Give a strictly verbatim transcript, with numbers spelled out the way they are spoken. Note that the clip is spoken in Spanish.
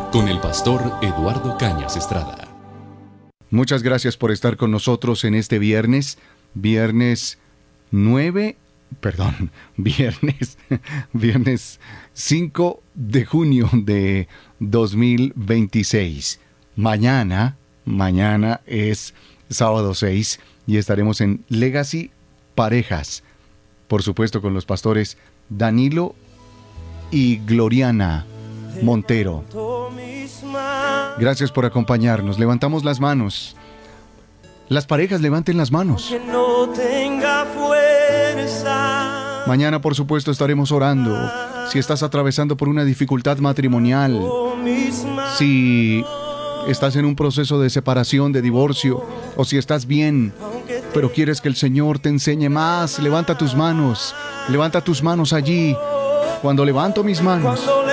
con el pastor Eduardo Cañas Estrada. Muchas gracias por estar con nosotros en este viernes, viernes nueve, perdón, viernes, viernes cinco de junio de dos mil veintiséis. Mañana, mañana es sábado seis y estaremos en Legacy Parejas, por supuesto con los pastores Danilo y Gloriana Montero. Gracias por acompañarnos. Levantamos las manos. Las parejas levanten las manos. Mañana, por supuesto, estaremos orando. Si estás atravesando por una dificultad matrimonial, si estás en un proceso de separación, de divorcio, o si estás bien, pero quieres que el Señor te enseñe más, levanta tus manos. Levanta tus manos allí. Cuando levanto mis manos,